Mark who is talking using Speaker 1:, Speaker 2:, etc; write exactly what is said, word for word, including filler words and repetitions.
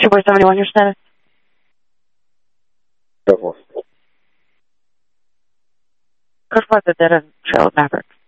Speaker 1: Boy seventy-one, your status?
Speaker 2: Go for it.
Speaker 1: Code five, the dead end trail of Maverick.